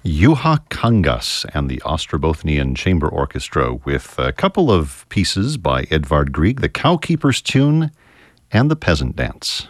Juha Kangas and the Ostrobothnian Chamber Orchestra with a couple of pieces by Edvard Grieg, the Cowkeeper's Tune and the Peasant Dance.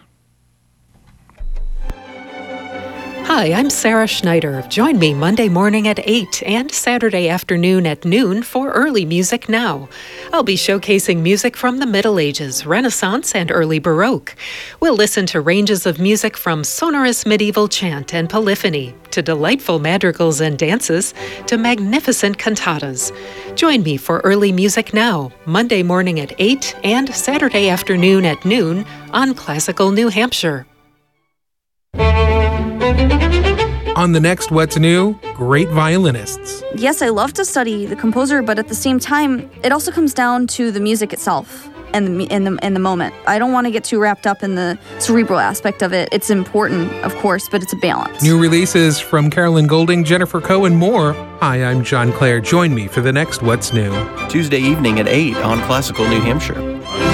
Hi, I'm Sarah Schneider. Join me Monday morning at 8 and Saturday afternoon at noon for Early Music Now. I'll be showcasing music from the Middle Ages, Renaissance, and early Baroque. We'll listen to ranges of music from sonorous medieval chant and polyphony, to delightful madrigals and dances, to magnificent cantatas. Join me for Early Music Now, Monday morning at 8 and Saturday afternoon at noon on Classical New Hampshire. On the next What's New, great violinists. Yes, I love to study the composer, but at the same time, it also comes down to the music itself and the moment. I don't want to get too wrapped up in the cerebral aspect of it. It's important, of course, but it's a balance. New releases from Carolyn Golding, Jennifer Coe, and more. Hi, I'm John Clare. Join me for the next What's New. Tuesday evening at 8 on Classical New Hampshire.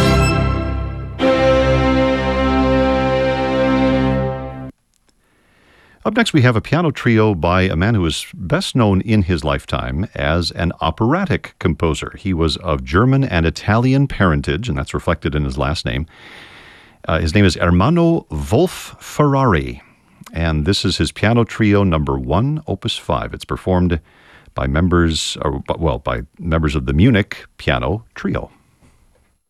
Up next, we have a piano trio by a man who is best known in his lifetime as an operatic composer. He was of German and Italian parentage, and that's reflected in his last name. His name is Ermanno Wolf Ferrari, and this is his piano trio number 1, Opus 5. It's performed by members of the Munich Piano Trio.